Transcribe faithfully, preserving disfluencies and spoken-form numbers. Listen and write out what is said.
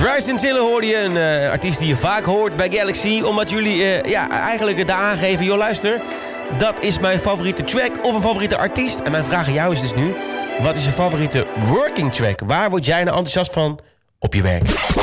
Bryson Tiller hoorde je, een uh, artiest die je vaak hoort bij Galaxy. Omdat jullie uh, ja, eigenlijk het aangeven, joh luister, dat is mijn favoriete track of een favoriete artiest. En mijn vraag aan jou is dus nu, wat is je favoriete working track? Waar word jij nou enthousiast van op je werk?